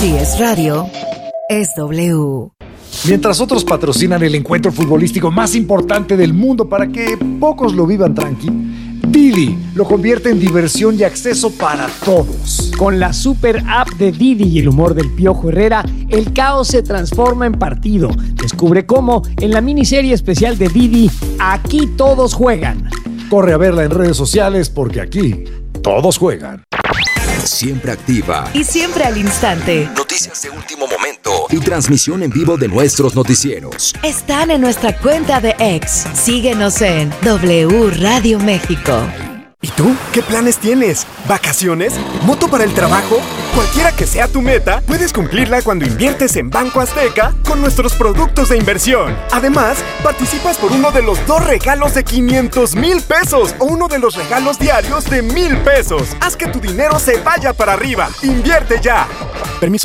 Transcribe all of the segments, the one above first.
Si es radio, es W. Mientras otros patrocinan el encuentro futbolístico más importante del mundo para que pocos lo vivan tranqui, Didi lo convierte en diversión y acceso para todos. Con la super app de Didi y el humor del Piojo Herrera, el caos se transforma en partido. Descubre cómo en la miniserie especial de Didi, Aquí Todos Juegan. Corre a verla en redes sociales porque aquí todos juegan. Siempre activa Y siempre al instante. Noticias de último momento y transmisión en vivo de nuestros noticieros. Están en nuestra cuenta de X. Síguenos en W Radio México. ¿Y tú? ¿Qué planes tienes? ¿Vacaciones? ¿Moto para el trabajo? Cualquiera que sea tu meta, puedes cumplirla cuando inviertes en Banco Azteca con nuestros productos de inversión. Además, participas por uno de los 2 regalos de 500,000 pesos o uno de los regalos diarios de 1,000 pesos. Haz que tu dinero se vaya para arriba. ¡Invierte ya! Permiso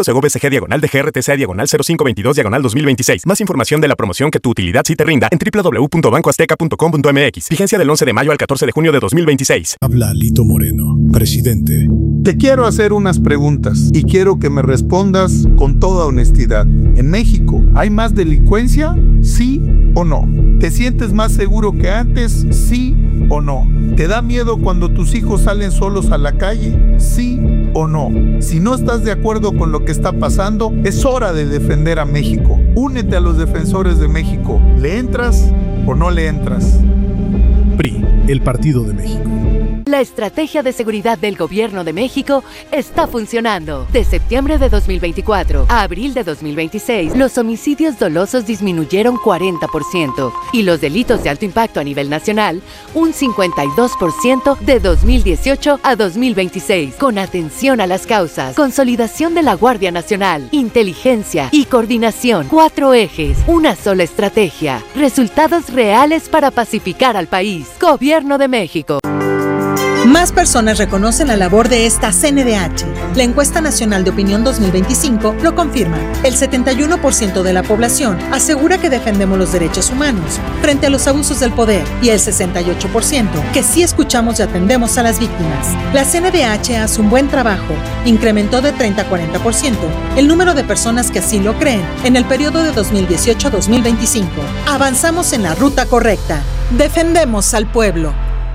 Segov-SG/DGC/0522/2026. Más información de la promoción que tu utilidad sí te rinda en www.bancoazteca.com.mx. Vigencia del 11 de mayo al 14 de junio de 2026. Habla Alito Moreno, presidente. Te quiero hacer unas preguntas y quiero que me respondas con toda honestidad. ¿En México hay más delincuencia? ¿Sí o no? ¿Te sientes más seguro que antes? ¿Sí o no? ¿Te da miedo cuando tus hijos salen solos a la calle? ¿Sí o no? Si no estás de acuerdo con lo que está pasando, es hora de defender a México. Únete a los defensores de México. ¿Le entras o no le entras? PRI, el Partido de México. La estrategia de seguridad del Gobierno de México está funcionando. De septiembre de 2024 a abril de 2026, los homicidios dolosos disminuyeron 40% y los delitos de alto impacto a nivel nacional un 52% de 2018 a 2026. Con atención a las causas, consolidación de la Guardia Nacional, inteligencia y coordinación. 4 ejes, una sola estrategia. Resultados reales para pacificar al país. Gobierno de México. Más personas reconocen la labor de esta CNDH. La encuesta nacional de opinión 2025 lo confirma. El 71% de la población asegura que defendemos los derechos humanos frente a los abusos del poder y el 68% que sí escuchamos y atendemos a las víctimas. La CNDH hace un buen trabajo. Incrementó de 30 a 40% el número de personas que así lo creen en el periodo de 2018 a 2025. Avanzamos en la ruta correcta. Defendemos al pueblo.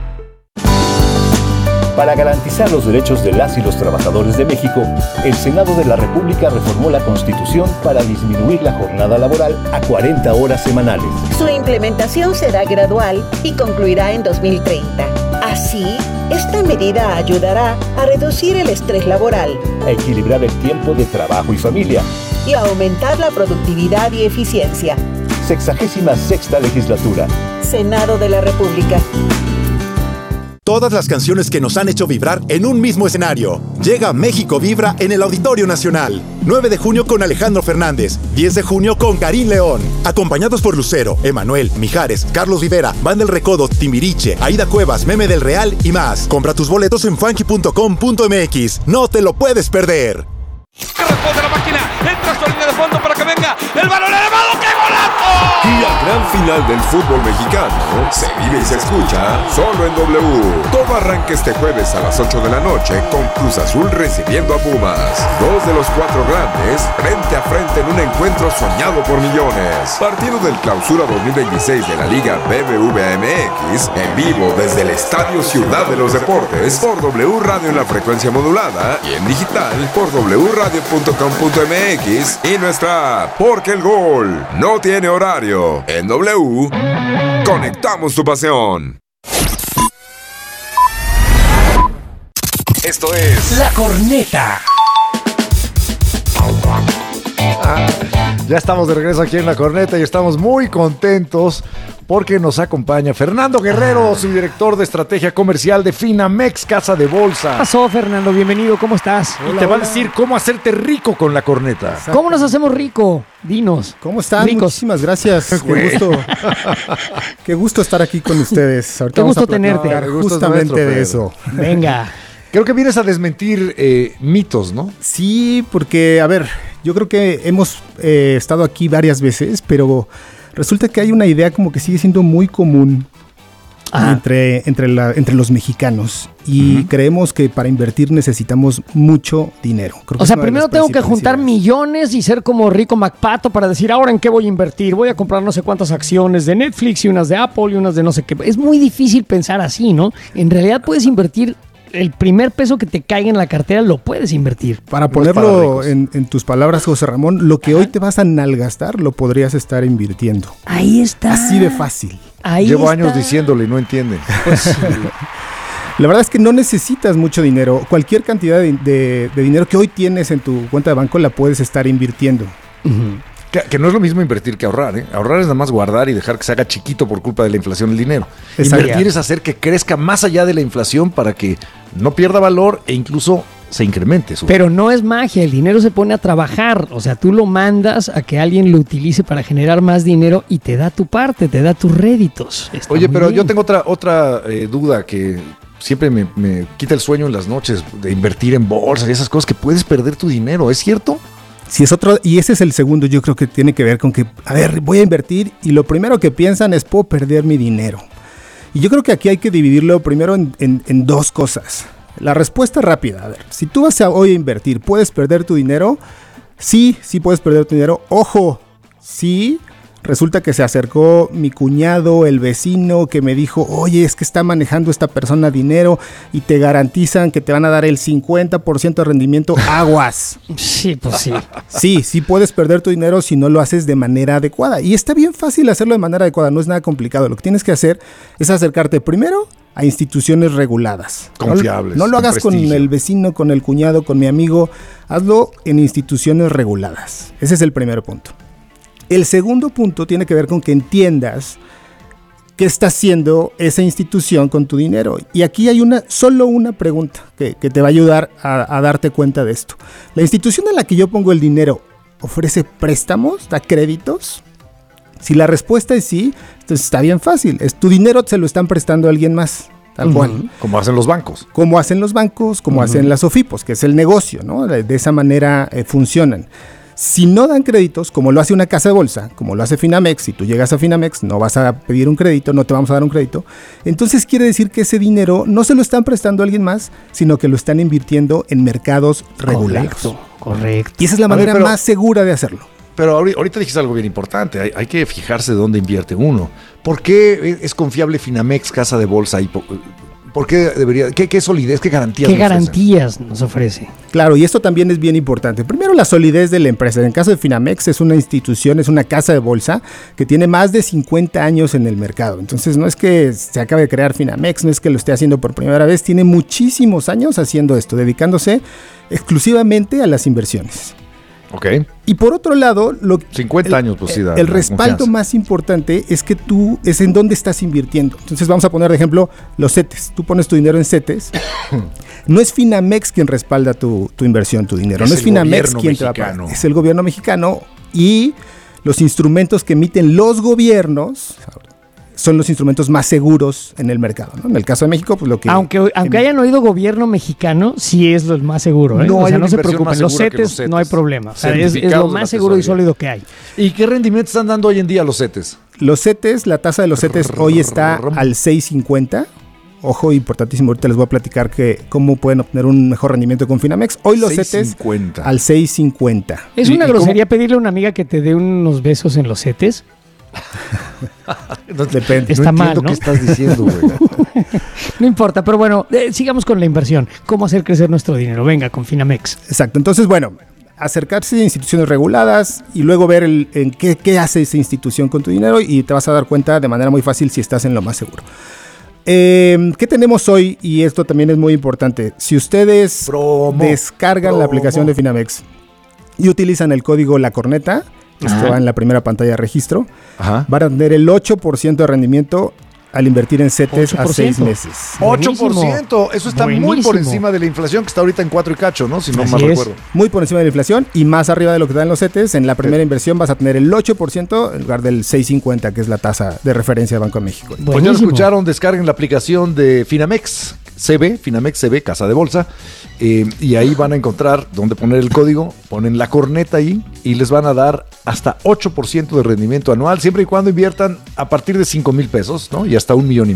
Para garantizar los derechos de las y los trabajadores de México, el Senado de la República reformó la Constitución para disminuir la jornada laboral a 40 horas semanales. Su implementación será gradual y concluirá en 2030. Así, esta medida ayudará a reducir el estrés laboral, a equilibrar el tiempo de trabajo y familia y a aumentar la productividad y eficiencia. 66ª legislatura. Senado de la República. Todas las canciones que nos han hecho vibrar en un mismo escenario. Llega México Vibra en el Auditorio Nacional. 9 de junio con Alejandro Fernández. 10 de junio con Karim León. Acompañados por Lucero, Emanuel, Mijares, Carlos Rivera, Banda El Recodo, Timbiriche, Aida Cuevas, Meme del Real y más. Compra tus boletos en funky.com.mx. No te lo puedes perder. Que responde la máquina. Entra su línea de fondo para que venga el balón elevado. ¡Qué golazo! Y la gran final del fútbol mexicano se vive y se escucha solo en W. Todo arranca este jueves a las 8 de la noche con Cruz Azul recibiendo a Pumas. 2 de los 4 grandes frente a frente en un encuentro soñado por millones. Partido del Clausura 2026 de la Liga BBVA MX en vivo desde el Estadio Ciudad de los Deportes por W Radio en la frecuencia modulada y en digital por wradio.com.mx y nuestra app, porque el gol no tiene horario. En W, conectamos tu pasión. Esto es La Corneta. Ya estamos de regreso aquí en La Corneta y estamos muy contentos porque nos acompaña Fernando Guerrero, subdirector de estrategia comercial de Finamex Casa de Bolsa. ¿Qué pasó, Fernando? Bienvenido, ¿cómo estás? Y te va a decir cómo hacerte rico con La Corneta. Exacto. ¿Cómo nos hacemos rico? Dinos. ¿Cómo están? Ricos. Muchísimas gracias. Qué gusto estar aquí con ustedes. Ahorita qué gusto tenerte. Justamente de eso. Venga. Creo que vienes a desmentir mitos, ¿no? Sí, porque, a ver, yo creo que hemos estado aquí varias veces, pero resulta que hay una idea como que sigue siendo muy común entre los mexicanos. Y creemos que para invertir necesitamos mucho dinero. O sea, primero tengo que juntar millones y ser como Rico MacPato para decir, ahora en qué voy a invertir. Voy a comprar no sé cuántas acciones de Netflix y unas de Apple y unas de no sé qué. Es muy difícil pensar así, ¿no? En realidad puedes invertir. El primer peso que te caiga en la cartera lo puedes invertir. Para ponerlo en tus palabras, José Ramón, lo que hoy te vas a malgastar lo podrías estar invirtiendo. Ahí está. Así de fácil. Llevo años diciéndole y no entienden. Pues sí. La verdad es que no necesitas mucho dinero. Cualquier cantidad de dinero que hoy tienes en tu cuenta de banco la puedes estar invirtiendo. Que no es lo mismo invertir que ahorrar, ¿eh? Ahorrar es nada más guardar y dejar que se haga chiquito por culpa de la inflación el dinero. Exacto. Invertir es hacer que crezca más allá de la inflación para que no pierda valor e incluso se incremente. Pero no es magia, el dinero se pone a trabajar. O sea, tú lo mandas a que alguien lo utilice para generar más dinero y te da tu parte, te da tus réditos. Oye, pero bien. Yo tengo otra duda que siempre me quita el sueño en las noches de invertir en bolsas y esas cosas, que puedes perder tu dinero, ¿es cierto? Sí, es otro, y ese es el segundo, yo creo que tiene que ver con que, a ver, voy a invertir y lo primero que piensan es, puedo perder mi dinero. Y yo creo que aquí hay que dividirlo primero en dos cosas. La respuesta rápida, a ver, si tú vas a hoy a invertir, ¿puedes perder tu dinero? Sí puedes perder tu dinero. Ojo, sí. Resulta que se acercó mi cuñado, el vecino, que me dijo, oye, es que está manejando esta persona dinero y te garantizan que te van a dar el 50% de rendimiento. Aguas. Sí, pues sí. Sí puedes perder tu dinero si no lo haces de manera adecuada. Y está bien fácil hacerlo de manera adecuada, no es nada complicado. Lo que tienes que hacer es acercarte primero a instituciones reguladas. Confiables. No lo hagas con el vecino, con el cuñado, con mi amigo. Hazlo en instituciones reguladas. Ese es el primer punto. El segundo punto tiene que ver con que entiendas qué está haciendo esa institución con tu dinero. Y aquí hay solo una pregunta que te va a ayudar a darte cuenta de esto. ¿La institución en la que yo pongo el dinero ofrece préstamos, da créditos? Si la respuesta es sí, entonces está bien fácil. Tu dinero se lo están prestando a alguien más. Tal cual. Como hacen los bancos. Como hacen los bancos, como hacen las OFIPOS, que es el negocio, ¿no? De esa manera funcionan. Si no dan créditos, como lo hace una casa de bolsa, como lo hace Finamex, si tú llegas a Finamex no vas a pedir un crédito, no te vamos a dar un crédito, entonces quiere decir que ese dinero no se lo están prestando a alguien más, sino que lo están invirtiendo en mercados regulados. Correcto. Y esa es la manera más segura de hacerlo. Pero ahorita dijiste algo bien importante, hay que fijarse de dónde invierte uno. ¿Por qué es confiable Finamex, casa de bolsa? ¿Por qué debería? ¿Qué solidez, qué garantías nos ofrece? Claro, y esto también es bien importante. Primero, la solidez de la empresa. En el caso de Finamex es una institución, es una casa de bolsa que tiene más de 50 años en el mercado. Entonces no es que se acabe de crear Finamex, no es que lo esté haciendo por primera vez, tiene muchísimos años haciendo esto, dedicándose exclusivamente a las inversiones. Ok. Y por otro lado, 50 años, pues sí, el respaldo más importante es que es en dónde estás invirtiendo. Entonces vamos a poner de ejemplo los CETES. Tú pones tu dinero en CETES. No es Finamex quien respalda tu inversión, tu dinero. No es Finamex quien te va a pagar. Es el gobierno mexicano y los instrumentos que emiten los gobiernos son los instrumentos más seguros en el mercado, ¿no? En el caso de México, pues lo que... Aunque hayan oído gobierno mexicano, sí es lo más seguro, ¿eh? No, no se preocupen, los CETES no hay problema. O sea, es lo más seguro y sólido que hay. ¿Y qué rendimiento están dando hoy en día los CETES? Los CETES, la tasa de los CETES hoy está al 6.50. Ojo, importantísimo, ahorita les voy a platicar cómo pueden obtener un mejor rendimiento con Finamex. Hoy los CETES al 6.50. ¿Es una grosería pedirle a una amiga que te dé unos besos en los CETES? Depende. Está mal, ¿no? ¿Qué estás diciendo, güey? No importa, pero bueno, sigamos con la inversión. ¿Cómo hacer crecer nuestro dinero? Venga, con Finamex. Exacto, entonces, bueno, acercarse a instituciones reguladas y luego ver en qué hace esa institución con tu dinero y te vas a dar cuenta de manera muy fácil si estás en lo más seguro. ¿Qué tenemos hoy? Y esto también es muy importante. Si ustedes descargan la aplicación de Finamex y utilizan el código La Corneta, esto va en la primera pantalla de registro, van a tener el 8% de rendimiento al invertir en CETES a 6 meses. 8%, eso está muy por encima de la inflación que está ahorita en 4 y cacho, ¿no? Si no mal recuerdo. Muy por encima de la inflación y más arriba de lo que dan los CETES. En la primera inversión vas a tener el 8% en lugar del 6.50, que es la tasa de referencia de Banco de México. Pues ya lo escucharon, descarguen la aplicación de Finamex CB, Casa de Bolsa, y ahí van a encontrar donde poner el código, ponen La Corneta ahí y les van a dar hasta 8% de rendimiento anual, siempre y cuando inviertan a partir de 5,000 pesos, ¿no? Y hasta $1.5 million.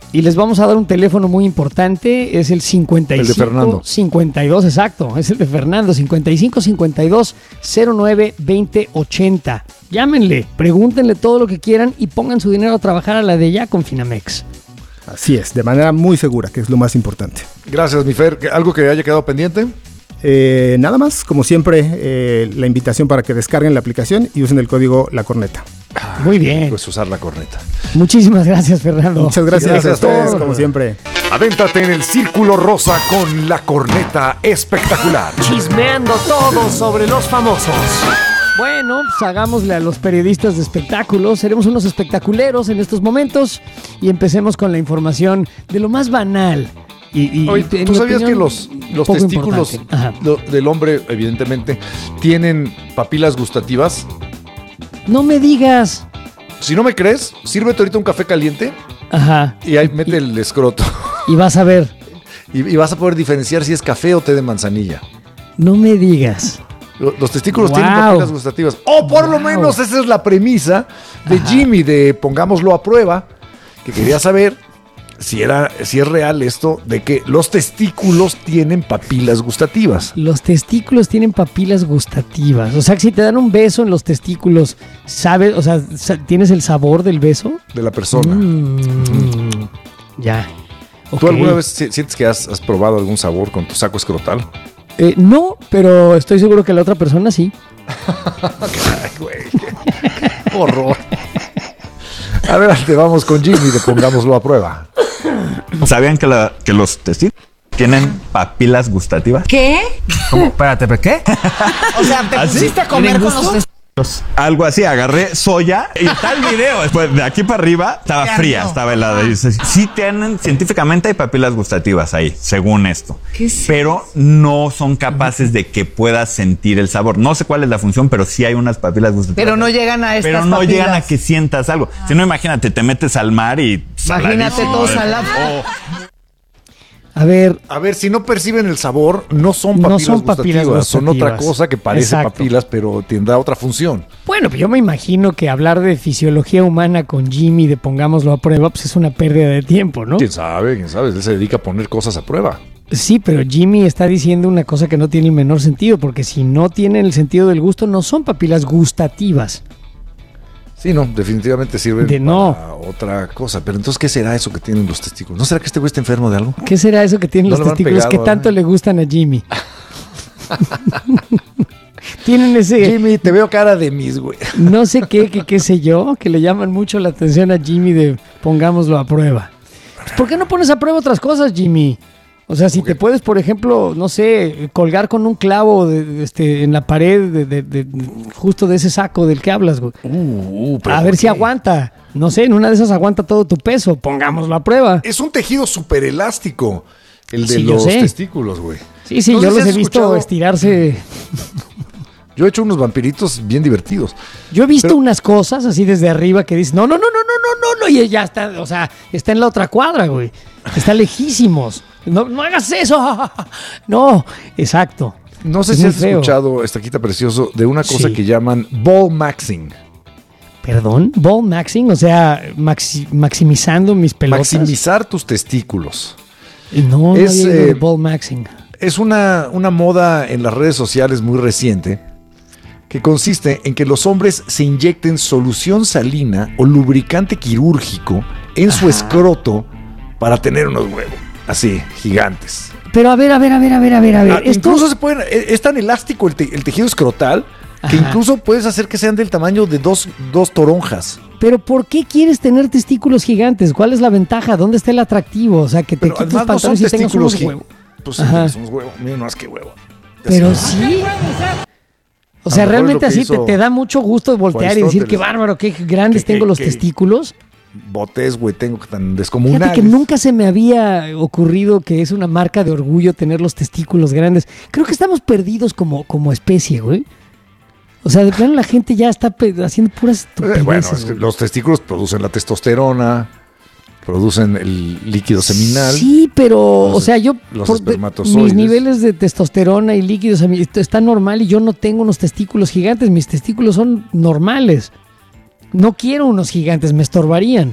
Y les vamos a dar un teléfono muy importante, es el 55 el de Fernando. 52, exacto, es el de Fernando, 55 52 09 20 80. Llámenle, pregúntenle todo lo que quieran y pongan su dinero a trabajar a la de ya con Finamex. Así es, de manera muy segura, que es lo más importante. Gracias, mi Fer. ¿Algo que haya quedado pendiente? Nada más, como siempre, la invitación para que descarguen la aplicación y usen el código La Corneta. Muy bien. Pues usar la corneta. Muchísimas gracias, Fernando. Muchas gracias a ustedes, como siempre. Adéntrate en el Círculo Rosa con La Corneta Espectacular. Chismeando todo sobre los famosos. Bueno, pues hagámosle a los periodistas de espectáculos. Seremos unos espectaculeros en estos momentos y empecemos con la información de lo más banal. Oye, ¿tú sabías que los testículos del hombre, evidentemente, tienen papilas gustativas? No me digas. Si no me crees, sírvete ahorita un café caliente. Ajá. Y ahí mete el escroto. Y vas a ver. Y vas a poder diferenciar si es café o té de manzanilla. No me digas. Los testículos tienen papilas gustativas. O por lo menos esa es la premisa de Jimmy, de Pongámoslo a Prueba, que quería saber si es real esto de que los testículos tienen papilas gustativas. Los testículos tienen papilas gustativas. O sea, que si te dan un beso en los testículos, ¿sabes? O sea, ¿tienes el sabor del beso? De la persona. Ya. ¿Tú alguna vez sientes que has probado algún sabor con tu saco escrotal? No, pero estoy seguro que la otra persona sí. Ay, güey, qué horror. Adelante, vamos con Jimmy, de Pongámoslo a Prueba. ¿Sabían que los testículos tienen papilas gustativas? ¿Qué? ¿Cómo? Espérate, ¿pero qué? O sea, ¿te pusiste a comer con los testículos? Algo así, agarré soya y está el video. Después de aquí para arriba estaba fría, estaba helada. Y dice, sí tienen, científicamente hay papilas gustativas ahí, según esto. Pero no son capaces de que puedas sentir el sabor. No sé cuál es la función, pero sí hay unas papilas gustativas. Pero no llegan a estas Pero no papilas. llegan a que sientas algo. Si no, imagínate, te metes al mar y... Imagínate todo salado. A ver, si no perciben el sabor, no son papilas gustativas, son otra cosa que parece papilas, pero tendrá otra función. Bueno, pues yo me imagino que hablar de fisiología humana con Jimmy, de Pongámoslo a Prueba, pues es una pérdida de tiempo, ¿no? ¿Quién sabe? Él se dedica a poner cosas a prueba. Sí, pero Jimmy está diciendo una cosa que no tiene el menor sentido, porque si no tienen el sentido del gusto, no son papilas gustativas. Sí, no, definitivamente sirven para otra cosa. Pero entonces, ¿qué será eso que tienen los testículos? ¿No será que este güey está enfermo de algo? ¿Qué será eso que tienen los testículos que tanto le gustan a Jimmy? Tienen ese... Jimmy, te veo cara de mis, güey. No sé qué sé yo, que le llaman mucho la atención a Jimmy de Pongámoslo a Prueba. ¿Por qué no pones a prueba otras cosas, Jimmy? O sea, si te puedes, por ejemplo, no sé, colgar con un clavo en la pared justo de ese saco del que hablas, güey. A ver si aguanta. No sé, en una de esas aguanta todo tu peso. Pongámoslo a prueba. Es un tejido súper elástico, el de los testículos, güey. Sí, yo los he visto estirarse. Yo he hecho unos vampiritos bien divertidos. Yo he visto unas cosas así desde arriba que dicen, no, y ya está, o sea, está en la otra cuadra, güey. Está lejísimos. No hagas eso. No, exacto. No sé si has escuchado, Estaquita Precioso, de una cosa que llaman ball maxing. ¿Perdón? ¿Ball maxing? O sea, maximizando mis pelotas. Maximizar tus testículos. No había ball maxing. Es una moda en las redes sociales muy reciente que consiste en que los hombres se inyecten solución salina o lubricante quirúrgico en su escroto para tener unos huevos así, gigantes. Pero a ver. Incluso se pueden, es tan elástico el tejido escrotal que incluso puedes hacer que sean del tamaño de dos toronjas. Pero ¿por qué quieres tener testículos gigantes? ¿Cuál es la ventaja? ¿Dónde está el atractivo? O sea, que te quites los pantalones y tengas unos huevos. Pues sí, son unos huevos. Mira, no más que huevo. Pero sí. O sea, realmente así te da mucho gusto voltear y decir, qué bárbaro, qué grandes tengo los testículos. Botes, güey, tengo tan descomunales. Fíjate que nunca se me había ocurrido que es una marca de orgullo tener los testículos grandes. Creo que estamos perdidos como especie, güey. O sea, de plano la gente ya está haciendo puras estupideces. Bueno, es que los testículos producen la testosterona, producen el líquido seminal. Sí, pero, o sea, yo los espermatozoides. Mis niveles de testosterona y líquido seminal están normal y yo no tengo unos testículos gigantes. Mis testículos son normales. No quiero unos gigantes, me estorbarían.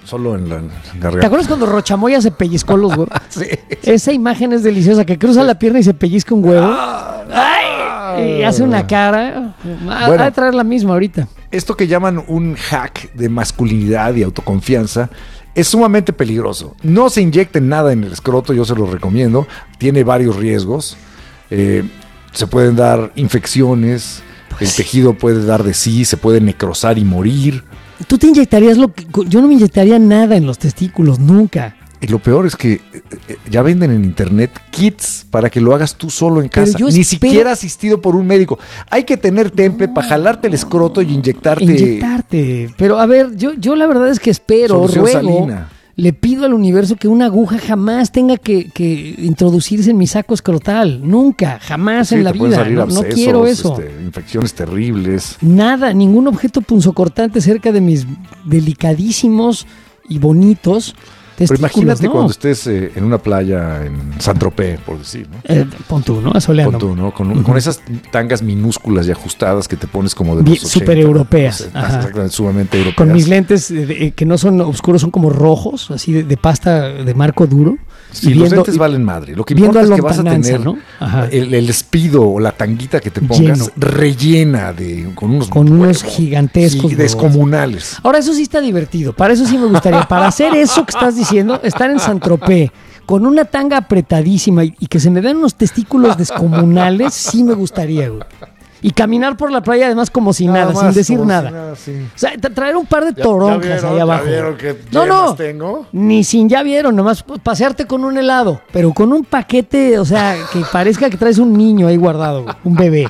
solo en la garganta. ¿Te acuerdas cuando Rochamoya se pellizcó los huevos? Sí. Esa imagen es deliciosa, que cruza la pierna y se pellizca un huevo. ¡Ay! Y hace una cara. Bueno, a traer la misma ahorita. Esto que llaman un hack de masculinidad y autoconfianza es sumamente peligroso. No se inyecten nada en el escroto, yo se lo recomiendo. Tiene varios riesgos. Se pueden dar infecciones, el tejido puede dar de sí, se puede necrosar y morir. ¿Tú te inyectarías yo no me inyectaría nada en los testículos, nunca. Y lo peor es que ya venden en internet kits para que lo hagas tú solo en casa. Ni siquiera asistido por un médico. Hay que tener temple para jalarte el escroto y inyectarte. Pero a ver, yo la verdad es que espero, ruego, salina. Le pido al universo que una aguja jamás tenga que introducirse en mi saco escrotal. Nunca, jamás en la vida. No quiero eso. Infecciones terribles. Nada, ningún objeto punzocortante cerca de mis delicadísimos y bonitos testículos. Pero imagínate cuando estés en una playa en Saint-Tropez, por decir, ¿no? Pon tú, ¿no? Asoleando. Pon tú, ¿no? Con esas tangas minúsculas y ajustadas que te pones como de los 80. Súper europeas. Exactamente, sumamente europeas. Con mis lentes que no son oscuros, son como rojos, así de pasta de marco duro. Sí, los lentes valen madre. Lo que importa es que vas a tener, ¿no? el espido o la tanguita que te pongas rellena con unos gigantescos descomunales. Ahora, eso sí está divertido. Para eso sí me gustaría. Para hacer eso que estás diciendo, estar en Saint-Tropez con una tanga apretadísima y que se me den unos testículos descomunales, sí me gustaría, güey. Y caminar por la playa además como si nada, sin decir nada. Sí. O sea, traer un par de toronjas ahí abajo. ¿Ya vieron que tengo? Ni sin ya vieron, nomás pasearte con un helado, pero con un paquete, o sea, que parezca que traes un niño ahí guardado, güey, un bebé.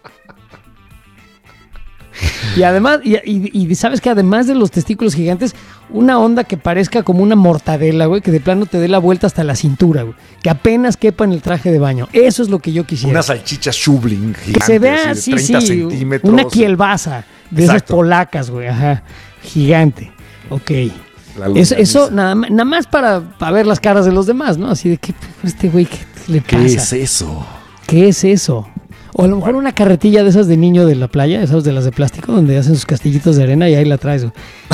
Y además, y sabes que además de los testículos gigantes, una onda que parezca como una mortadela, güey, que de plano te dé la vuelta hasta la cintura, güey, que apenas quepa en el traje de baño. Eso es lo que yo quisiera. Una salchicha Schubling gigante, que se vea, de 30 centímetros. Una kielbasa de esas polacas, güey, gigante. Ok. Eso nada más para ver las caras de los demás, ¿no? Así de que este güey, ¿qué le pasa? ¿Qué es eso? ¿Qué es eso? O a lo mejor una carretilla de esas de niño de la playa, esas de las de plástico, donde hacen sus castillitos de arena y ahí la traes.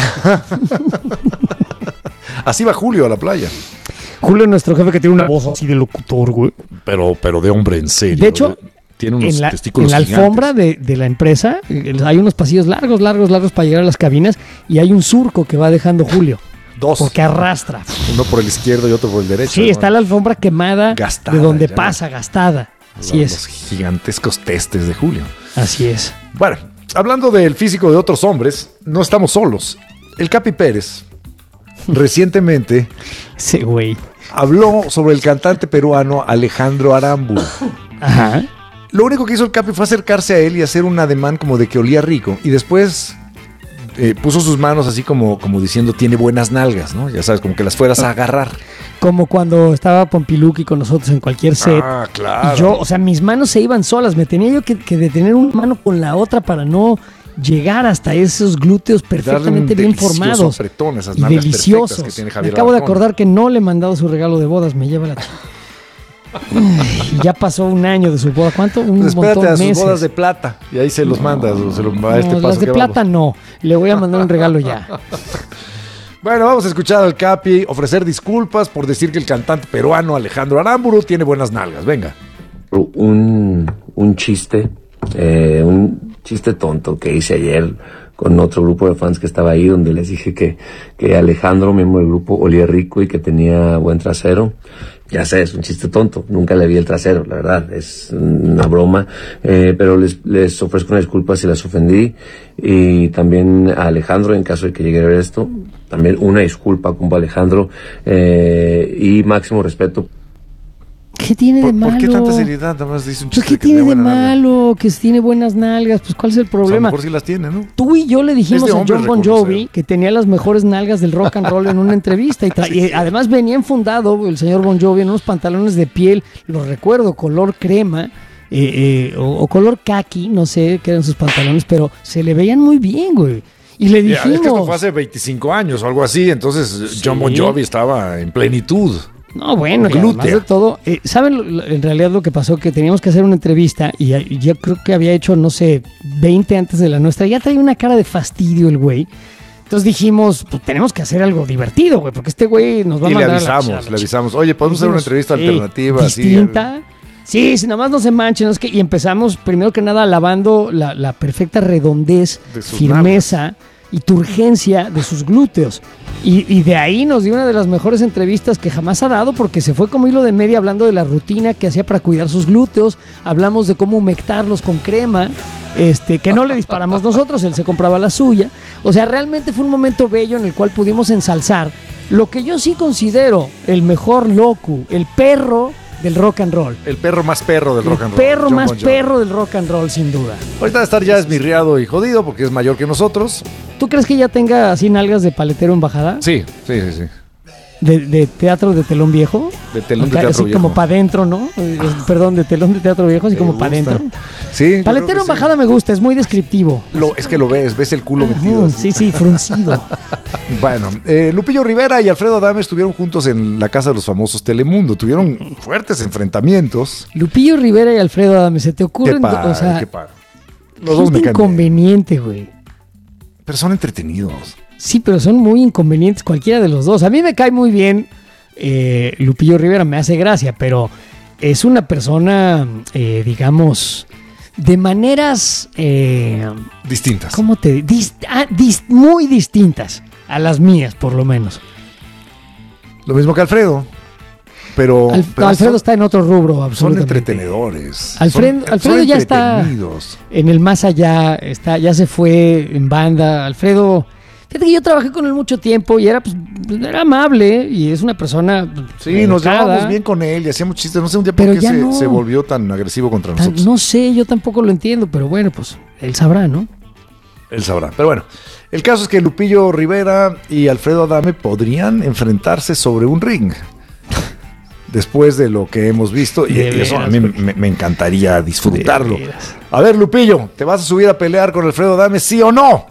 Así va Julio a la playa. Julio, nuestro jefe, que tiene una voz así de locutor, güey. Pero de hombre en serio. De hecho, tiene unos testículos en la alfombra de la empresa hay unos pasillos largos para llegar a las cabinas y hay un surco que va dejando Julio. Dos. Porque arrastra. Uno por el izquierdo y otro por el derecho. Sí, está la alfombra quemada, gastada, de donde pasa, gastada. Así es. Los gigantescos testes de Julio. Así es. Bueno, hablando del físico de otros hombres, no estamos solos. El Capi Pérez, recientemente, habló sobre el cantante peruano Alejandro Aramburu. Ajá. Lo único que hizo el Capi fue acercarse a él y hacer un ademán como de que olía rico. Y después puso sus manos así como diciendo tiene buenas nalgas, ¿no? Ya sabes, como que las fueras a agarrar. Como cuando estaba Pompiluki con nosotros en cualquier set. Ah, claro. Y yo, o sea, mis manos se iban solas. Me tenía yo que detener una mano con la otra para no llegar hasta esos glúteos perfectamente bien formados. Apretón, esas y deliciosos. Que tiene Javier Me acabo Alarcón. de acordar que no le he mandado su regalo de bodas. Me lleva la y ya pasó un año de su boda. ¿Cuánto? Pues espérate a sus bodas de plata. Y ahí se los mandas. Las de plata no. Le voy a mandar un regalo ya. Bueno, vamos a escuchar al Capi ofrecer disculpas por decir que el cantante peruano Alejandro Aramburu tiene buenas nalgas. Venga. Un chiste tonto que hice ayer con otro grupo de fans que estaba ahí, donde les dije que Alejandro, miembro del grupo, olía rico y que tenía buen trasero. Ya sé, es un chiste tonto, nunca le vi el trasero, la verdad, es una broma, pero les ofrezco una disculpa si las ofendí, y también a Alejandro, en caso de que llegue a ver esto, también una disculpa como Alejandro, y máximo respeto. ¿Qué tiene de malo? ¿Por qué tanta seriedad? Nada más dice un chiste. ¿Qué tiene de malo? Que tiene buenas nalgas. Pues ¿cuál es el problema? A lo mejor sí las tiene, ¿no? Tú y yo le dijimos a John Bon Jovi que tenía las mejores nalgas del rock and roll en una entrevista. Y además venía enfundado el señor Bon Jovi en unos pantalones de piel, los recuerdo, color crema o color khaki, no sé qué eran sus pantalones, pero se le veían muy bien, güey. Y le dijimos... Es que esto fue hace 25 años o algo así, entonces John Bon Jovi estaba en plenitud. No, bueno, y además de todo, ¿saben en realidad lo que pasó? Que teníamos que hacer una entrevista y yo creo que había hecho, no sé, 20 antes de la nuestra. Ya traía una cara de fastidio el güey. Entonces dijimos, pues tenemos que hacer algo divertido, güey, porque este güey nos va a Y mandar le avisamos. Oye, ¿podemos hacer una entrevista alternativa? Distinta. Sí, si nada más no se manchen. ¿No? Y empezamos, primero que nada, alabando la perfecta redondez, firmeza y turgencia de sus glúteos. Y de ahí nos dio una de las mejores entrevistas que jamás ha dado, porque se fue como hilo de media hablando de la rutina que hacía para cuidar sus glúteos. Hablamos de cómo humectarlos con crema, que no le disparamos nosotros, él se compraba la suya. O sea, realmente fue un momento bello en el cual pudimos ensalzar lo que yo sí considero el mejor locu, el perro del rock and roll. El perro más perro del rock and roll. Perro más perro del rock and roll, sin duda. Ahorita va a estar ya esmirriado y jodido porque es mayor que nosotros. ¿Tú crees que ya tenga así nalgas de paletero en bajada? Sí. ¿De teatro de telón viejo? De telón de teatro así viejo. Como para adentro, ¿no? Perdón, de telón de teatro viejo, así como para adentro. Sí. Paletero en bajada me gusta, es muy descriptivo. Es que lo ves el culo metido. Sí, fruncido. Bueno, Lupillo Rivera y Alfredo Adame estuvieron juntos en la casa de los famosos Telemundo. Tuvieron fuertes enfrentamientos. Lupillo Rivera y Alfredo Adame, ¿se te ocurren? Qué padre, qué padre. Los dos me caen bien. Inconveniente, güey. Pero son entretenidos. Sí, pero son muy inconvenientes cualquiera de los dos. A mí me cae muy bien Lupillo Rivera, me hace gracia, pero es una persona, digamos, de maneras... distintas. ¿Cómo te muy distintas a las mías, por lo menos. Lo mismo que Alfredo. Pero Alfredo está en otro rubro, absolutamente. Son entretenedores. Alfredo ya está en el más allá, ya se fue en banda. Alfredo, fíjate que yo trabajé con él mucho tiempo y era amable y es una persona. Sí, nos llevábamos bien con él y hacíamos chistes. No sé un día por qué se volvió tan agresivo contra nosotros. No sé, yo tampoco lo entiendo, pero bueno, pues él sabrá, ¿no? Él sabrá. Pero bueno, el caso es que Lupillo Rivera y Alfredo Adame podrían enfrentarse sobre un ring. Después de lo que hemos visto, y eso a mí me encantaría disfrutarlo. A ver, Lupillo, ¿te vas a subir a pelear con Alfredo Adame, sí o no?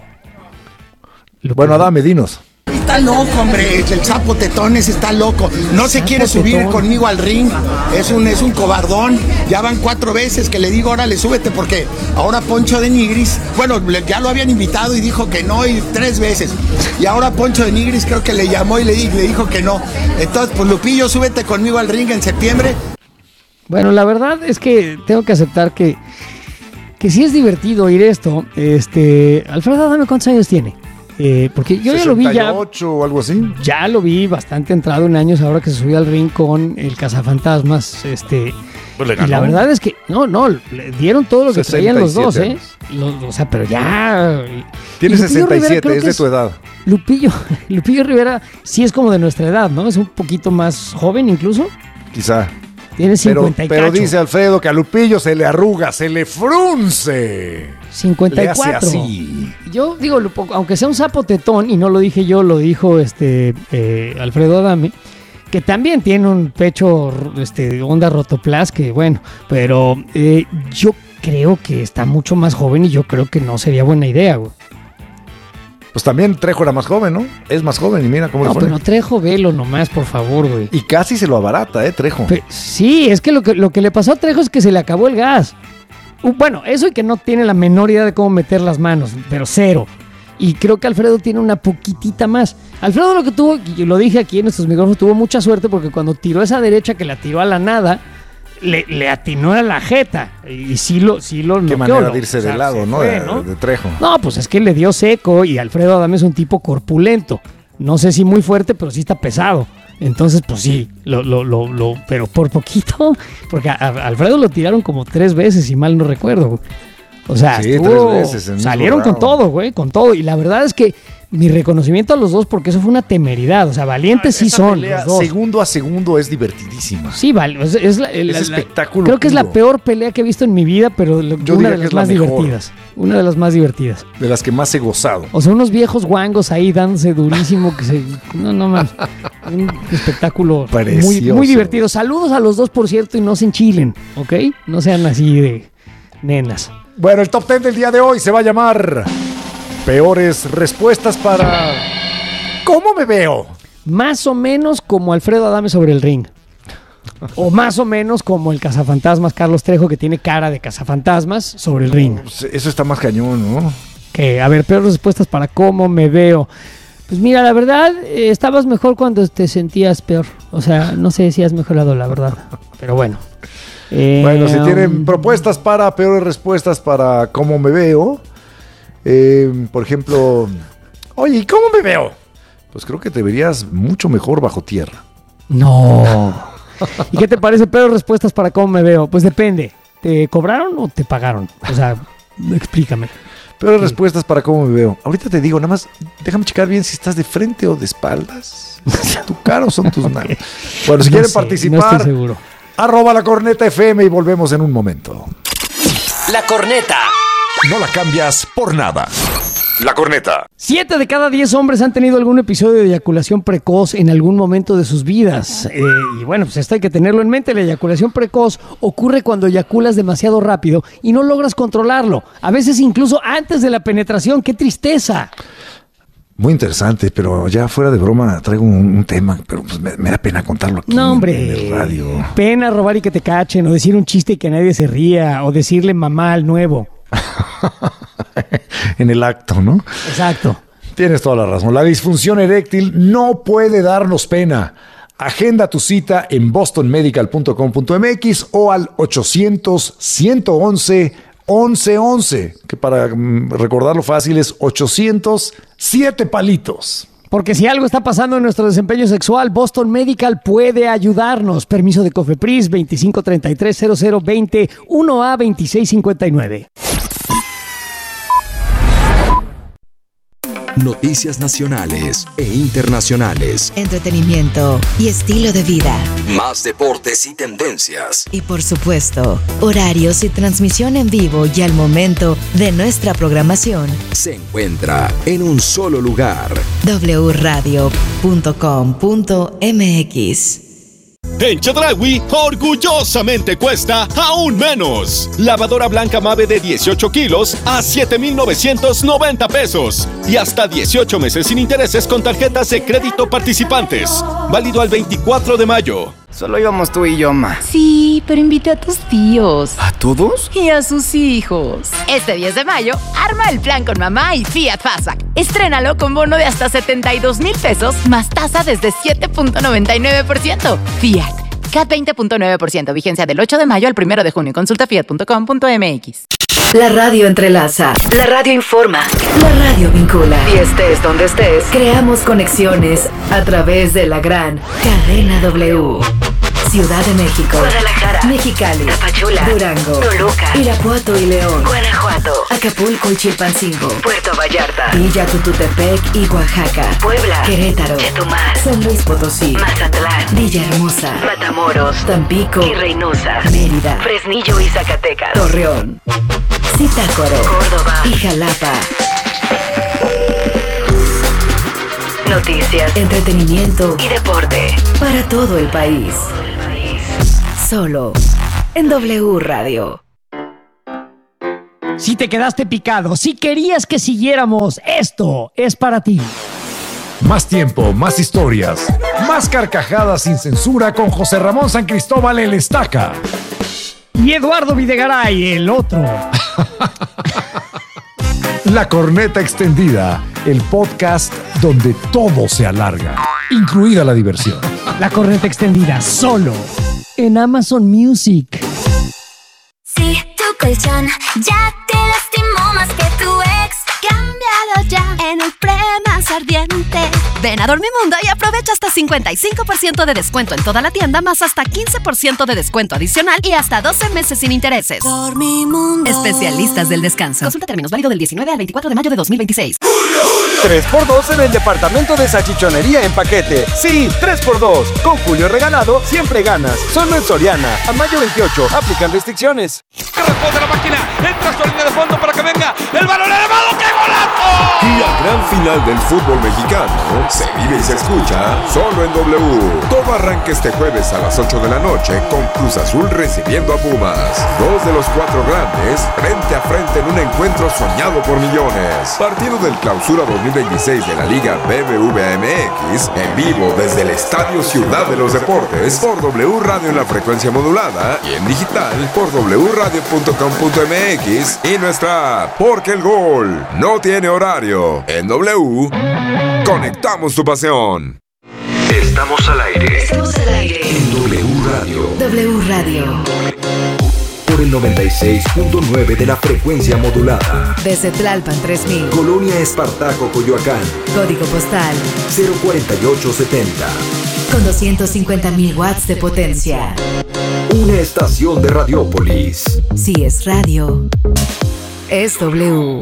Bueno, Adame, dinos. Está loco, hombre, el sapo Tetones está loco. No se quiere subir conmigo al ring. Es un cobardón. Ya van 4 veces que le digo, órale, súbete, porque ahora Poncho de Nigris, bueno, ya lo habían invitado y dijo que no, y 3 veces. Y ahora Poncho de Nigris creo que le llamó y le dijo que no. Entonces, pues Lupillo, súbete conmigo al ring en septiembre. Bueno, la verdad es que tengo que aceptar que sí es divertido oír esto. Alfredo Adame, ¿cuántos años tiene? Porque yo ya lo vi 68 o algo así. Ya lo vi bastante entrado en años ahora que se subió al ring con el Cazafantasmas. Pues y la verdad es que no, le dieron todo lo que traían los dos, o sea, pero ya. Tiene 67, es de tu edad. Lupillo Rivera sí es como de nuestra edad, ¿no? Es un poquito más joven incluso. Quizá. Tiene 50 pero dice Alfredo que a Lupillo se le arruga, se le frunce. 54. Le hace así. Yo digo, aunque sea un sapo tetón, y no lo dije yo, lo dijo Alfredo Adame, que también tiene un pecho onda rotoplas, que bueno, pero yo creo que está mucho más joven y yo creo que no sería buena idea, güey. Pues también Trejo era más joven, ¿no? Es más joven y mira cómo le fue. No, pero Trejo, velo nomás, por favor, güey. Y casi se lo abarata, Trejo. Sí, es que lo que le pasó a Trejo es que se le acabó el gas. Bueno, eso y que no tiene la menor idea de cómo meter las manos, pero cero. Y creo que Alfredo tiene una poquitita más. Alfredo lo que tuvo, y lo dije aquí en estos micrófonos, tuvo mucha suerte porque cuando tiró esa derecha que la tiró a la nada, le atinó a la jeta. Y sí lo Qué noqueó, manera de irse de lado, ¿no? Fue, de Trejo. No, pues es que le dio seco y Alfredo Adame es un tipo corpulento. No sé si muy fuerte, pero sí está pesado. Entonces, pues sí, pero por poquito, porque a Alfredo lo tiraron como 3 veces, si mal no recuerdo. O sea, sí, 3 veces. Salieron con todo, güey, con todo. Y la verdad es que mi reconocimiento a los dos, porque eso fue una temeridad. O sea, valientes sí son los dos. Segundo a segundo es divertidísima. Sí, vale. Es espectáculo. Creo que es la peor pelea que he visto en mi vida, pero una de las más divertidas. Una de las más divertidas. De las que más he gozado. O sea, unos viejos guangos ahí dándose durísimo. No más. Un espectáculo muy divertido. Saludos a los dos, por cierto, y no se enchilen, ¿ok? No sean así de nenas. Bueno, el top 10 del día de hoy se va a llamar Peores respuestas para ¿cómo me veo? Más o menos como Alfredo Adame sobre el ring. O más o menos como el cazafantasmas Carlos Trejo, que tiene cara de cazafantasmas sobre el ring. Eso está más cañón, ¿no? Que, a ver, peores respuestas para cómo me veo. Pues mira, la verdad, estabas mejor cuando te sentías peor. O sea, no sé si has mejorado, la verdad. Pero bueno. Bueno, si tienen propuestas para peores respuestas para cómo me veo, por ejemplo, oye, ¿y cómo me veo? Pues creo que te verías mucho mejor bajo tierra. No. ¿Y qué te parece peores respuestas para cómo me veo? Pues depende. ¿Te cobraron o te pagaron? O sea, explícame. Peores respuestas para cómo me veo. Ahorita te digo, nada más, déjame checar bien si estás de frente o de espaldas. ¿Tu cara o son tus nalgas? Bueno, si quieren participar, no estoy seguro. @lacorneta_fm y volvemos en un momento. La corneta. No la cambias por nada. La corneta. 7 de cada 10 hombres han tenido algún episodio de eyaculación precoz en algún momento de sus vidas. Y bueno, pues esto hay que tenerlo en mente. La eyaculación precoz ocurre cuando eyaculas demasiado rápido y no logras controlarlo. A veces incluso antes de la penetración. ¡Qué tristeza! Muy interesante, pero ya fuera de broma traigo un tema, pero pues me da pena contarlo aquí no, hombre, en el radio. Pena robar y que te cachen, o decir un chiste y que nadie se ría, o decirle mamá al nuevo. En el acto, ¿no? Exacto. Tienes toda la razón. La disfunción eréctil no puede darnos pena. Agenda tu cita en bostonmedical.com.mx o al 800-111-1111, que para recordarlo fácil es 807 palitos. Porque si algo está pasando en nuestro desempeño sexual, Boston Medical puede ayudarnos. Permiso de COFEPRIS 2533-0020 1A2659. Noticias nacionales e internacionales. Entretenimiento y estilo de vida. Más deportes y tendencias. Y por supuesto, horarios y transmisión en vivo y al momento de nuestra programación. Se encuentra en un solo lugar. wradio.com.mx. En Chedraui, orgullosamente cuesta aún menos. Lavadora blanca Mave de 18 kilos a 7,990 pesos. Y hasta 18 meses sin intereses con tarjetas de crédito participantes. Válido al 24 de mayo. Solo íbamos tú y yo, ma. Sí, pero invité a tus tíos. ¿A todos? Y a sus hijos. Este 10 de mayo, arma el plan con mamá y Fiat Fastback. Estrénalo con bono de hasta 72,000 pesos, más tasa desde 7.99%. Fiat, CAT 20.9%, vigencia del 8 de mayo al 1 de junio. Consulta fiat.com.mx. La radio entrelaza. La radio informa. La radio vincula. Y estés donde estés, creamos conexiones a través de la gran cadena W. Ciudad de México, Guadalajara, Mexicali, Tapachula, Durango, Toluca, Irapuato y León, Guanajuato, Acapulco y Chilpancingo, Puerto Vallarta, Villa Tututepec y Oaxaca, Puebla, Querétaro, Chetumal, San Luis Potosí, Mazatlán, Villahermosa, Matamoros, Tampico y Reynosa, Mérida, Fresnillo y Zacatecas, Torreón, Zitácuaro, Córdoba y Jalapa. Noticias, entretenimiento y deporte para todo el país. Solo en W Radio. Si te quedaste picado, si querías que siguiéramos, esto es para ti. Más tiempo, más historias, más carcajadas sin censura con José Ramón San Cristóbal el Estaca. Y Eduardo Videgaray, el otro. La Corneta Extendida, el podcast donde todo se alarga, incluida la diversión. La Corneta Extendida, solo en Amazon Music. Si tu colchón ya te lastimó más que tu ex, cámbialo ya en el pre-más ardiente. Ven a Dormimundo y aprovecha hasta 55% de descuento en toda la tienda, más hasta 15% de descuento adicional y hasta 12 meses sin intereses. Dormimundo. Especialistas del descanso. Consulta términos, válido del 19 al 24 de mayo de 2026. 3x2 en el departamento de salchichonería en paquete. Sí, 3x2. Con Julio regalado, siempre ganas. Solo en Soriana. A mayo 28. Aplican restricciones. Que responde la máquina. Entra su línea de fondo para que venga el balón elevado. ¡Qué golazo! La gran final del fútbol mexicano se vive y se escucha solo en W. Todo arranca este jueves a las 8 de la noche con Cruz Azul recibiendo a Pumas. Dos de los cuatro grandes frente a frente en un encuentro soñado por millones. Partido del Clausura 2026 de la Liga BBVA MX en vivo desde el Estadio Ciudad de los Deportes por W Radio en la frecuencia modulada y en digital por wradio.com.mx y nuestra app, porque el gol no tiene horario. En W, conectamos tu pasión. Estamos al aire. Estamos al aire. En W Radio. W Radio. Por el 96.9 de la frecuencia modulada. Desde Tlalpan 3000. Colonia Espartaco, Coyoacán. Código postal 04870. con 250,000 watts de potencia. Una estación de Radiópolis. Si es radio, es W.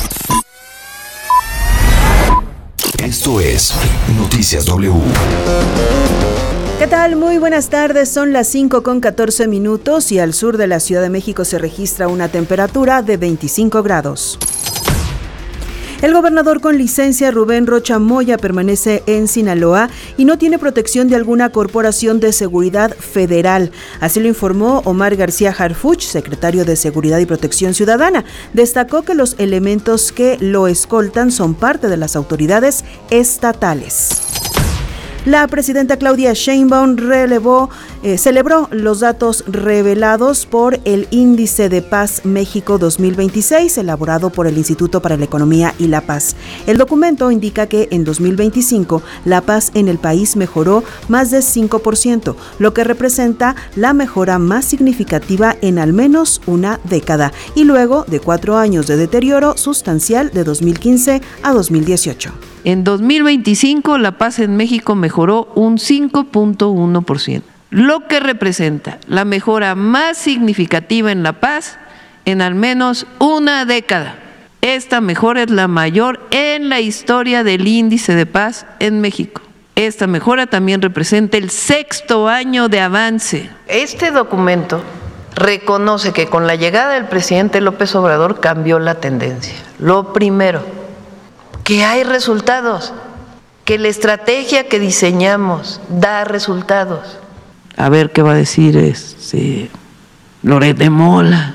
Esto es Noticias W. ¿Qué tal? Muy buenas tardes, son las 5:14 minutos y al sur de la Ciudad de México se registra una temperatura de 25 grados. El gobernador con licencia Rubén Rocha Moya permanece en Sinaloa y no tiene protección de alguna corporación de seguridad federal. Así lo informó Omar García Harfuch, secretario de Seguridad y Protección Ciudadana. Destacó que los elementos que lo escoltan son parte de las autoridades estatales. La presidenta Claudia Sheinbaum celebró los datos revelados por el Índice de Paz México 2026, elaborado por el Instituto para la Economía y la Paz. El documento indica que en 2025 la paz en el país mejoró más de 5%, lo que representa la mejora más significativa en al menos una década, y luego de 4 años de deterioro sustancial de 2015 a 2018. En 2025 la paz en México mejoró un 5.1%, lo que representa la mejora más significativa en la paz en al menos una década. Esta mejora es la mayor en la historia del Índice de Paz en México. Esta mejora también representa el 6º año de avance. Este documento reconoce que con la llegada del presidente López Obrador cambió la tendencia. Lo primero, que hay resultados, que la estrategia que diseñamos da resultados. A ver qué va a decir Loret de Mola.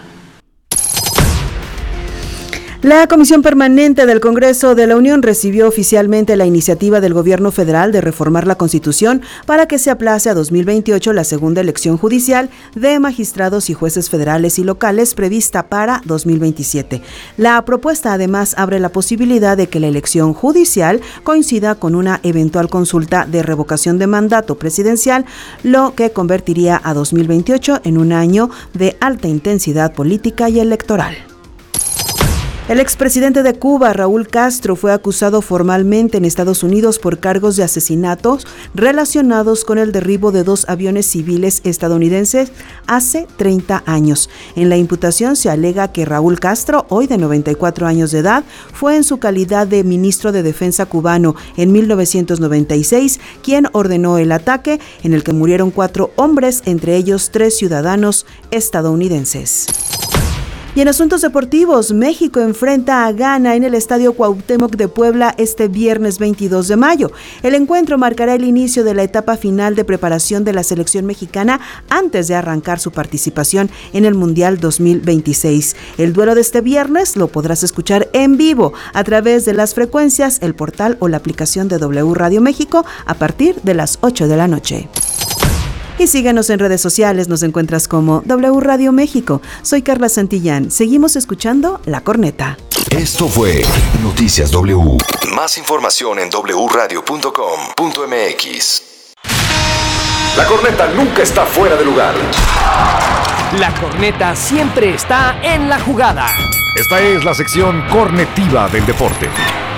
La Comisión Permanente del Congreso de la Unión recibió oficialmente la iniciativa del Gobierno federal de reformar la Constitución para que se aplace a 2028 la segunda elección judicial de magistrados y jueces federales y locales prevista para 2027. La propuesta además abre la posibilidad de que la elección judicial coincida con una eventual consulta de revocación de mandato presidencial, lo que convertiría a 2028 en un año de alta intensidad política y electoral. El expresidente de Cuba, Raúl Castro, fue acusado formalmente en Estados Unidos por cargos de asesinatos relacionados con el derribo de 2 aviones civiles estadounidenses hace 30 años. En la imputación se alega que Raúl Castro, hoy de 94 años de edad, fue en su calidad de ministro de Defensa cubano en 1996 quien ordenó el ataque en el que murieron 4 hombres, entre ellos 3 ciudadanos estadounidenses. Y en asuntos deportivos, México enfrenta a Ghana en el Estadio Cuauhtémoc de Puebla este viernes 22 de mayo. El encuentro marcará el inicio de la etapa final de preparación de la selección mexicana antes de arrancar su participación en el Mundial 2026. El duelo de este viernes lo podrás escuchar en vivo a través de las frecuencias, el portal o la aplicación de W Radio México a partir de las 8 de la noche. Y síguenos en redes sociales, nos encuentras como W Radio México. Soy Carla Santillán, seguimos escuchando La Corneta. Esto fue Noticias W. Más información en wradio.com.mx. La Corneta nunca está fuera de lugar. La Corneta siempre está en la jugada. Esta es la sección cornetiva del deporte.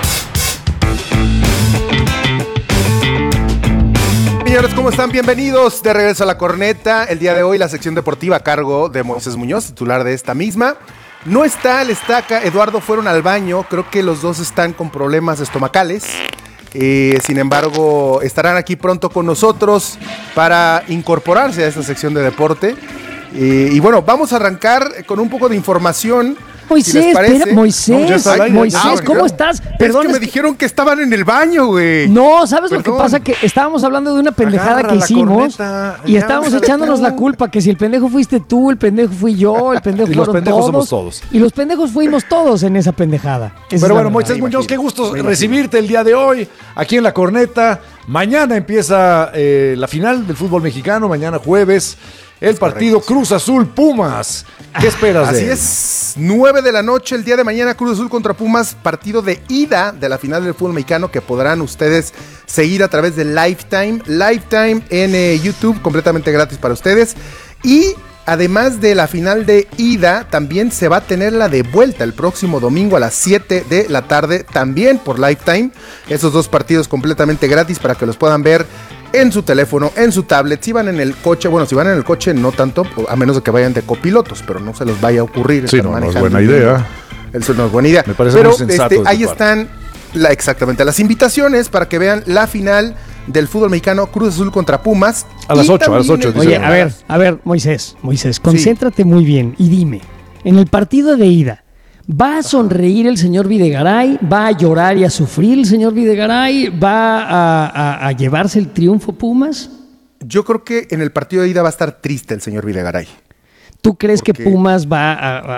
Señores, ¿cómo están? Bienvenidos de regreso a La Corneta. El día de hoy la sección deportiva a cargo de Moisés Muñoz, titular de esta misma. No está Lestaca, Eduardo fueron al baño, creo que los dos están con problemas estomacales. Sin embargo, estarán aquí pronto con nosotros para incorporarse a esta sección de deporte. Y bueno, vamos a arrancar con un poco de información Moisés, les parece. espera, Moisés, ¿cómo estás? Perdón, es que me dijeron que estaban en el baño, güey. No, ¿sabes lo que pasa? Que estábamos hablando de una pendejada que hicimos y estábamos echándonos la culpa, que si el pendejo fuiste tú, el pendejo fui yo, el pendejo Y fueron los pendejos todos. somos todos. Y los pendejos fuimos todos en esa pendejada. Pero bueno, Moisés Muñoz, qué gusto recibirte el día de hoy aquí en La Corneta. Mañana empieza la final del fútbol mexicano, mañana jueves, el partido Cruz Azul Pumas. ¿Qué esperas de él? Así es, 9 de la noche el día de mañana, Cruz Azul contra Pumas, partido de ida de la final del fútbol mexicano que podrán ustedes seguir a través de Lifetime en YouTube, completamente gratis para ustedes. Y además de la final de ida, también se va a tener la de vuelta el próximo domingo a las 7 de la tarde, también por Lifetime. Esos dos partidos completamente gratis para que los puedan ver en su teléfono, en su tablet. Si van en el coche, bueno, si van en el coche no tanto, a menos de que vayan de copilotos, pero no se les vaya a ocurrir. Sí, no es buena idea. Eso no es buena idea. Me parece pero muy sensato ahí están exactamente las invitaciones para que vean la final del fútbol mexicano, Cruz Azul contra Pumas. A las 8, Oye, a ver, Moisés, concéntrate muy bien y dime, en el partido de ida, ¿va a sonreír el señor Videgaray? ¿Va a llorar y a sufrir el señor Videgaray? ¿Va a llevarse el triunfo Pumas? Yo creo que en el partido de ida va a estar triste el señor Videgaray. ¿Tú crees que Pumas va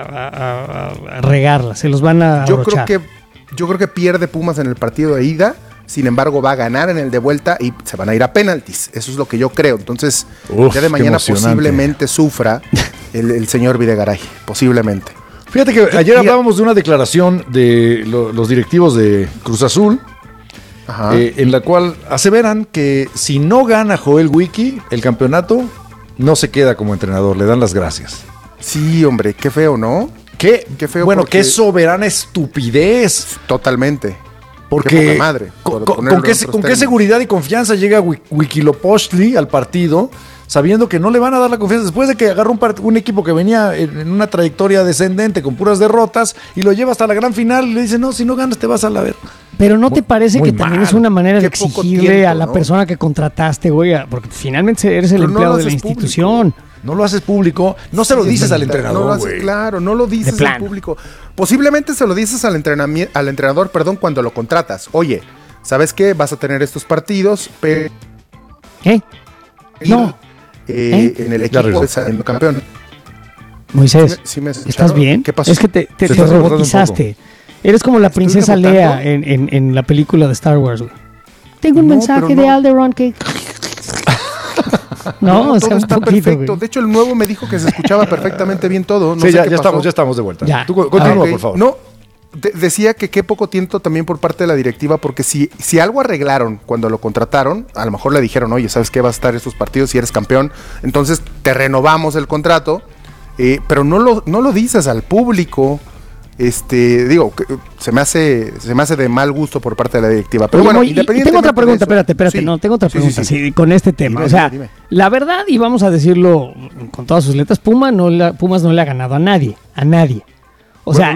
a regarla? ¿Se los van a abrochar? Yo creo que pierde Pumas en el partido de ida. Sin embargo, va a ganar en el de vuelta y se van a ir a penaltis. Eso es lo que yo creo. Entonces, el día de mañana posiblemente sufra el señor Videgaray. Posiblemente. Fíjate que ayer hablábamos de una declaración de los directivos de Cruz Azul, en la cual aseveran que si no gana Joel Wiki el campeonato, no se queda como entrenador, le dan las gracias. Sí, hombre, qué feo, ¿no? Qué feo. Bueno, porque... qué soberana estupidez. Totalmente. Porque ¿con qué seguridad y confianza llega Huitzilopochtli al partido, sabiendo que no le van a dar la confianza después de que agarró un equipo que venía en una trayectoria descendente con puras derrotas y lo lleva hasta la gran final y le dice, no, si no ganas te vas a la ver? Pero ¿no te parece que también es una manera de exigirle a la persona que contrataste, güey? Porque finalmente eres el empleado de la institución. No lo haces público, no se lo dices al entrenador, güey. Claro, no lo dices al público. Posiblemente se lo dices al entrenador, cuando lo contratas. Oye, ¿sabes qué? Vas a tener estos partidos, pero... No. En el equipo en el campeón. Moisés, ¿Sí me ¿estás bien? ¿Qué pasó? Es que te robotizaste. Eres como la princesa Leia en la película de Star Wars, güey. Tengo un mensaje de Alderaan que... No, todo está perfecto. De hecho, el nuevo me dijo que se escuchaba perfectamente bien todo. No sí, sé ya estamos de vuelta. Ya. Tú continúa, por favor. No, decía que qué poco tiempo también por parte de la directiva, porque si algo arreglaron cuando lo contrataron, a lo mejor le dijeron, oye, ¿sabes qué? Va a estar estos partidos si eres campeón, entonces te renovamos el contrato, pero no lo dices al público. Digo, se me hace de mal gusto por parte de la directiva. Pero bueno, independientemente. Tengo otra pregunta, espérate, sí. no, tengo otra pregunta Sí. con este tema. Dime. La verdad, y vamos a decirlo con todas sus letras, Pumas no le ha ganado a nadie. O sea,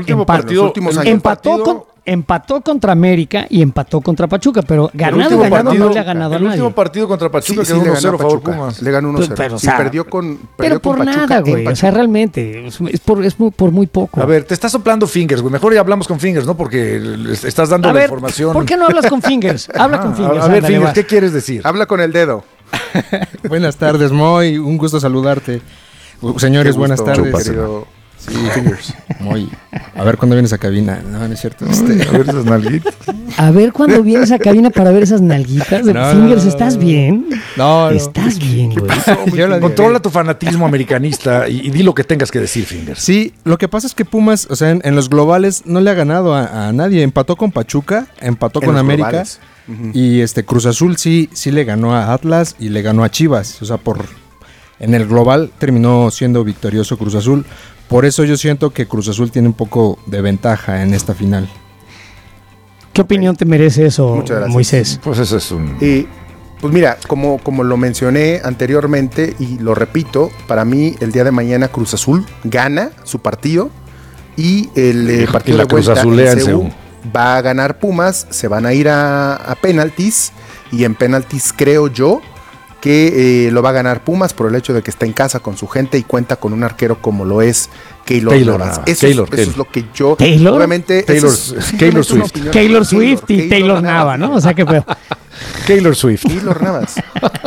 empató contra América y empató contra Pachuca, pero no le ha ganado a nadie. El último partido contra Pachuca quedó 1-0 a favor Pumas. Le ganó 1-0. Pero perdió con por Pachuca, nada, güey. O sea, realmente, es por muy poco. A ver, te estás soplando Fingers, güey. Mejor ya hablamos con Fingers, ¿no? Porque estás dando la información. ¿Por qué no hablas con Fingers? Habla con Fingers. A ver, Fingers, ¿qué quieres decir? Habla con el dedo. Buenas tardes, Moy. Un gusto saludarte. Señores, buenas tardes. Sí, Fingers. Moy. A ver cuándo vienes a cabina. No es cierto. A ver esas nalguitas. A ver cuándo vienes a cabina para ver esas nalguitas. Fingers, ¿estás bien? No. ¿Estás bien, güey? Controla tu fanatismo americanista y di lo que tengas que decir, Fingers. Sí, lo que pasa es que Pumas, o sea, en los globales no le ha ganado a nadie. Empató con Pachuca, empató con América. Y Cruz Azul sí le ganó a Atlas y le ganó a Chivas. O sea, en el global terminó siendo victorioso Cruz Azul. Por eso yo siento que Cruz Azul tiene un poco de ventaja en esta final. ¿Qué opinión te merece eso, Moisés? Pues eso es un... Pues mira, como lo mencioné anteriormente y lo repito, para mí el día de mañana Cruz Azul gana su partido y el partido de vuelta en CU va a ganar Pumas, se van a ir a penaltis y en penaltis creo yo que lo va a ganar Pumas por el hecho de que está en casa con su gente y cuenta con un arquero como lo es Keylor Navas. Eso es lo que yo... ¿Taylor? Obviamente... Taylor Swift. Taylor Swift y Taylor Nava, ¿no? O sea, que pedo. Taylor Swift. Keylor Navas.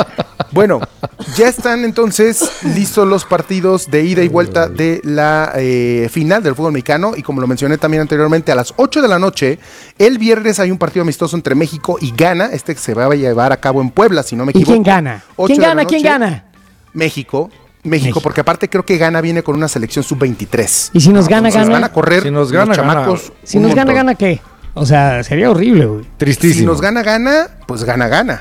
Bueno, ya están entonces listos los partidos de ida y vuelta de la final del fútbol mexicano, y como lo mencioné también anteriormente, a las 8 de la noche, el viernes hay un partido amistoso entre México y Ghana, que se va a llevar a cabo en Puebla, si no me equivoco. ¿Y quién gana? ¿Quién gana? México, porque aparte creo que Ghana viene con una selección sub-23. ¿Y si nos gana, Entonces gana? van a correr los chamacos. Si nos gana, ¿gana qué? O sea, sería horrible, güey. Tristísimo. Si nos gana, pues gana.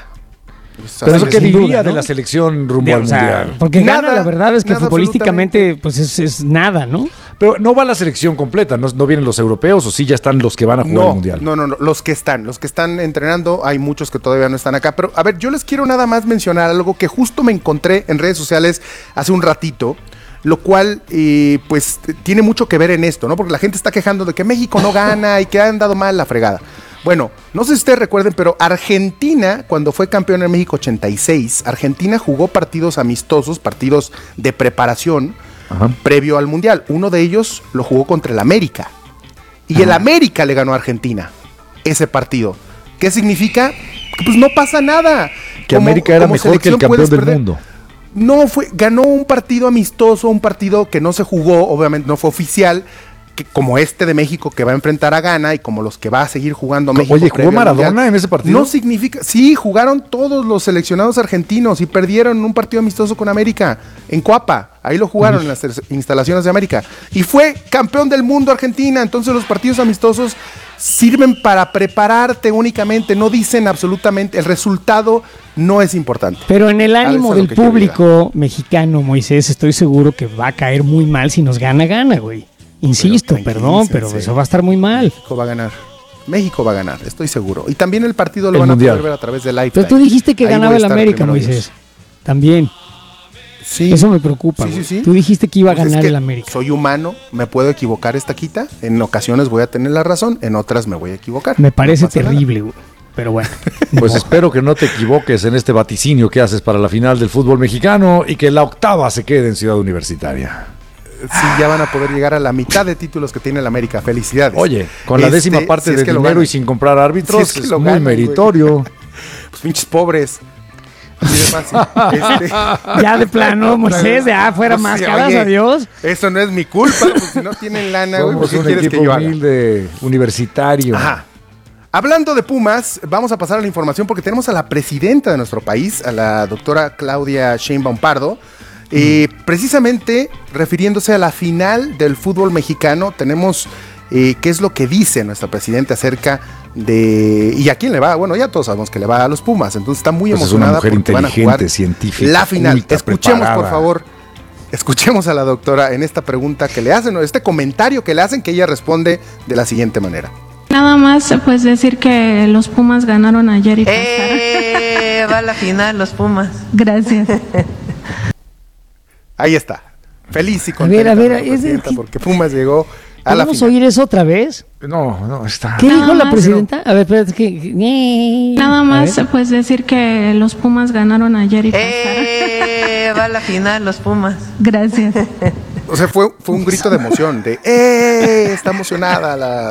Pero eso que diría de la selección rumbo al Mundial. Porque Ghana, la verdad es que futbolísticamente pues es nada, ¿no? Pero no va la selección completa, no vienen los europeos, o sí ya están los que van a jugar el Mundial. No, los que están entrenando, hay muchos que todavía no están acá. Pero a ver, yo les quiero nada más mencionar algo que justo me encontré en redes sociales hace un ratito, lo cual pues tiene mucho que ver en esto, ¿no? Porque la gente está quejando de que México no gana y que han dado mal la fregada. Bueno, no sé si ustedes recuerden, pero Argentina, cuando fue campeón en México 86, Argentina jugó partidos amistosos, partidos de preparación, previo al Mundial. Uno de ellos lo jugó contra el América. Y el América le ganó a Argentina ese partido. ¿Qué significa? Que pues no pasa nada. Que América era mejor que el campeón del mundo. No, ganó un partido amistoso, un partido que no se jugó, obviamente no fue oficial, como este de México que va a enfrentar a Ghana y como los que va a seguir jugando México. Oye, ¿jugó Maradona en ese partido? No significa... Sí, jugaron todos los seleccionados argentinos y perdieron un partido amistoso con América en Coapa. Ahí lo jugaron en las instalaciones de América. Y fue campeón del mundo Argentina. Entonces los partidos amistosos sirven para prepararte únicamente. No dicen absolutamente... El resultado no es importante. Pero en el ánimo del público mexicano, Moisés, estoy seguro que va a caer muy mal si nos gana, güey. Insisto, pero eso va a estar muy mal. México va a ganar, estoy seguro. Y también el partido lo van a poder ver a través de Lifetime. Pero tú dijiste que ganaba el América, Moisés. También. Sí. Eso me preocupa. Sí. Tú dijiste que iba a ganar el América. Soy humano, me puedo equivocar estaquita. En ocasiones voy a tener la razón, en otras me voy a equivocar. Me parece terrible, güey. Pero bueno. Pues espero que no te equivoques en este vaticinio que haces para la final del fútbol mexicano y que la octava se quede en Ciudad Universitaria. Sí, ya van a poder llegar a la mitad de títulos que tiene el América. Felicidades. Oye, con la décima parte de dinero y sin comprar árbitros, es muy meritorio. Pues pinches pobres. Así de fácil. Ya de plano, Moisés, ya fuera máscaras, adiós. Eso no es mi culpa, pues si no tienen lana, güey, ¿por qué quieres que yo haga? Humilde, universitario. Ajá. Hablando de Pumas, vamos a pasar a la información porque tenemos a la presidenta de nuestro país, a la doctora Claudia Sheinbaum Pardo. Precisamente refiriéndose a la final del fútbol mexicano, tenemos qué es lo que dice nuestra presidenta acerca de... ¿Y a quién le va? Bueno, ya todos sabemos que le va a los Pumas, entonces está muy emocionada porque van a jugar científica, la final. Escuchemos, por favor, a la doctora en esta pregunta que le hacen, o este comentario que le hacen, que ella responde de la siguiente manera. Nada más pues decir que los Pumas ganaron ayer y va a la final los Pumas. Gracias. Ahí está. Feliz y contenta. A ver, porque Pumas llegó a la final. ¿Podemos oír eso otra vez? No, está. ¿Qué dijo la presidenta? A ver, espérate, que... Nada más pues decir que los Pumas ganaron ayer y va a la final los Pumas. Gracias. O sea, fue un grito de emoción, de está emocionada la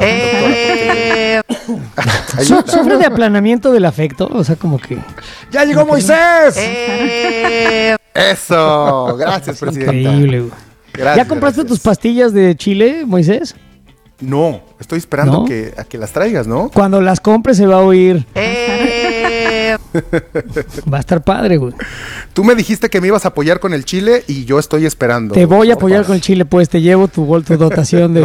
doctora. ¿Sufre de aplanamiento del afecto? O sea, como que... ¡Ya llegó Moisés! ¡Eso! Gracias, presidenta. Increíble, güey. ¿Ya compraste tus pastillas de Chile, Moisés? No, estoy esperando a que las traigas, ¿no? Cuando las compres se va a oír. Va a estar padre, güey. Tú me dijiste que me ibas a apoyar con el Chile y yo estoy esperando. Te voy a apoyar con el Chile, pues te llevo tu dotación de